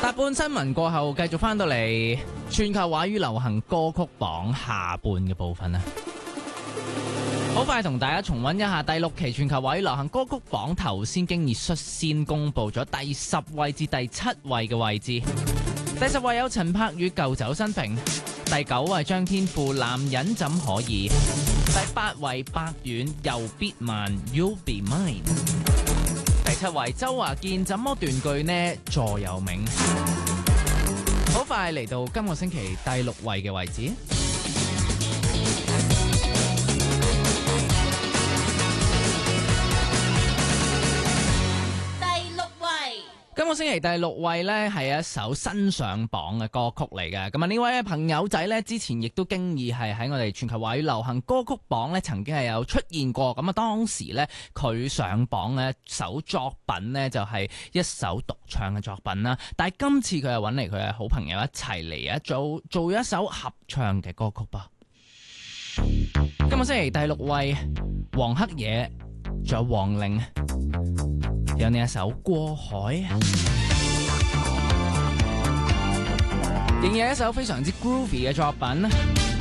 搭半新聞過後，繼續翻到嚟全球華語流行歌曲榜下半嘅部分啦。好快同大家重溫一下第6期全球華語流行歌曲榜，頭先經已率先公布咗第10位至第7位嘅位置。第10位有陳柏宇舊酒新瓶，第9位張天賦男人怎可以，第8位百遠又必慢 You'll Be Mine， 第7位周華健怎麼斷句呢座右銘。好快嚟到今個星期第6位嘅位置。今個星期第6位呢係一首新上榜嘅歌曲嚟嘅。咁啊呢位朋友仔呢，之前亦都經已係喺我哋全球華語流行歌曲榜呢曾經係有出現過。咁啊當時呢，佢上榜呢首作品呢就係一首獨唱嘅作品啦。但係今次佢係揾嚟佢嘅好朋友一齊嚟做一首合唱嘅歌曲噃。今個星期第6位黃黑野仲有黃玲，有呢一首過海，仍然係一首非常之 groovy 嘅作品。